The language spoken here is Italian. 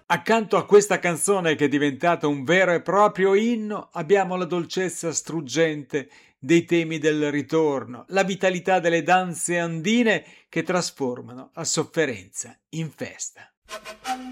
Accanto a questa canzone che è diventata un vero e proprio inno, abbiamo la dolcezza struggente dei temi del ritorno, la vitalità delle danze andine che trasformano la sofferenza in festa.